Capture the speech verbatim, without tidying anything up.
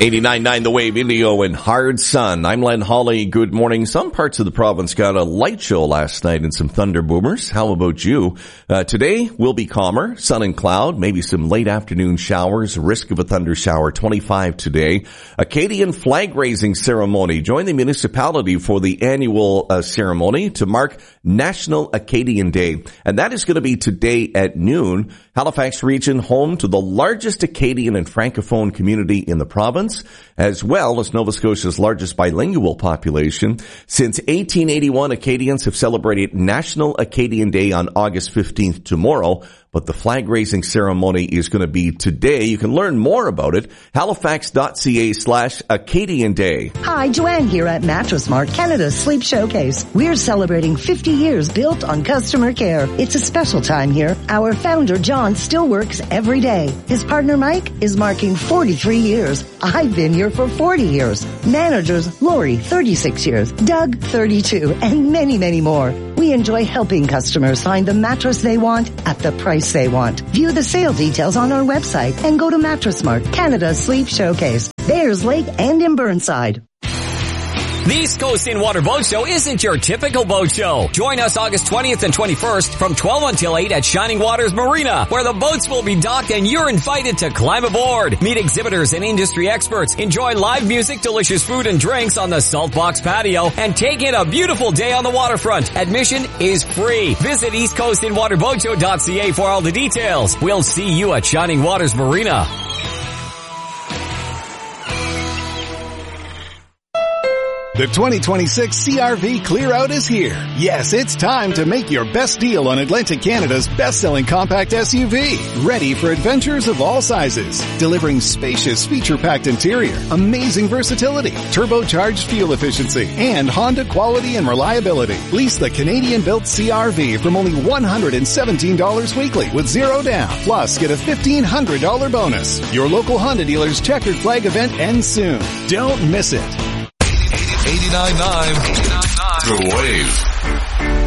eighty-nine point nine The Wave, Indio and Hard Sun. I'm Len Hawley. Good morning. Some parts of the province got a light show last night and some thunder boomers. How about you? Uh, today will be calmer, sun and cloud, maybe some late afternoon showers, risk of a thunder shower, twenty-five today. Acadian flag raising ceremony. Join the municipality for the annual uh, ceremony to mark National Acadian Day. And that is going to be today at noon. Halifax region, home to the largest Acadian and Francophone community in the province, as well as Nova Scotia's largest bilingual population. Since eighteen eighty-one, Acadians have celebrated National Acadian Day on August fifteenth tomorrow, but the flag-raising ceremony is going to be today. You can learn more about it, halifax.ca slash Acadian Day. Hi, Joanne here at Mattress Mart, Canada's Sleep Showcase. We're celebrating fifty years built on customer care. It's a special time here. Our founder, John, still works every day. His partner, Mike, is marking forty-three years. I've been here for forty years. Managers, Lori, thirty-six years. Doug, thirty-two, and many, many more. We enjoy helping customers find the mattress they want at the price they want. View the sale details on our website and go to Mattress Mart, Canada's Sleep Showcase, Bayers Lake and in Burnside. The East Coast In Water Boat Show isn't your typical boat show. Join us August twentieth and twenty-first from twelve until eight at Shining Waters Marina, where the boats will be docked and you're invited to climb aboard. Meet exhibitors and industry experts. Enjoy live music, delicious food and drinks on the Saltbox patio, and take in a beautiful day on the waterfront. Admission is free. Visit east coast in water boat show dot c a for all the details. We'll see you at Shining Waters Marina. The twenty twenty-six C R V Clear Out is here. Yes, it's time to make your best deal on Atlantic Canada's best-selling compact S U V. Ready for adventures of all sizes. Delivering spacious, feature-packed interior, amazing versatility, turbocharged fuel efficiency, and Honda quality and reliability. Lease the Canadian-built C R V from only one hundred seventeen dollars weekly with zero down. Plus, get a fifteen hundred dollars bonus. Your local Honda dealer's checkered flag event ends soon. Don't miss it. eighty-nine point nine The Wave.